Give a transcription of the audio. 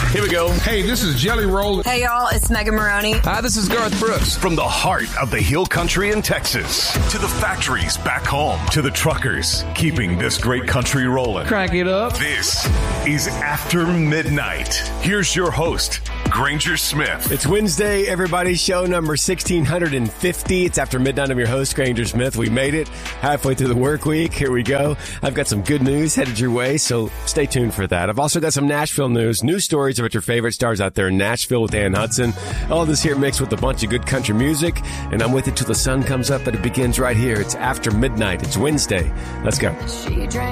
Here we go. Hey, this is Jelly Roll. Hey, y'all, it's Megan Maroney. Hi, this is Garth Brooks. From the heart of the Hill Country in Texas to the factories back home to the truckers keeping this great country rolling. Crank it up. This is After Midnight. Here's your host, Granger Smith. It's Wednesday, everybody. Show number 1650. It's After Midnight. I'm your host, Granger Smith. We made it halfway through the work week. Here we go. I've got some good news headed your way, so stay tuned for that. I've also got some Nashville news stories about your favorite stars out there in Nashville with Ann Hudson. All this here mixed with a bunch of good country music, and I'm with you till the sun comes up, but it begins right here. It's After Midnight. It's Wednesday. Let's go.